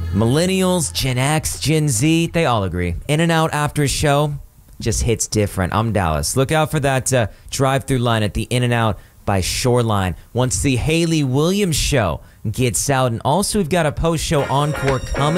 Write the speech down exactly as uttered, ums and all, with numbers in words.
Millennials, Gen X, Gen Z, they all agree. In-N-Out after a show just hits different. I'm Dallas. Look out for that uh, drive-through line at the In-N-Out by Shoreline once the Hayley Williams show gets out. And also, we've got a post-show encore coming.